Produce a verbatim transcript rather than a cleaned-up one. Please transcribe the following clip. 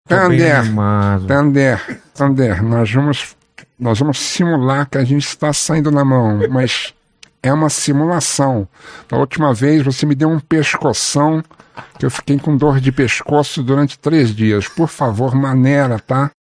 Tander, Tander, Tander, nós vamos, nós vamos simular que a gente está saindo na mão, mas é uma simulação. Da última vez você me deu um pescoção que eu fiquei com dor de pescoço durante três dias. Por favor, maneira, tá?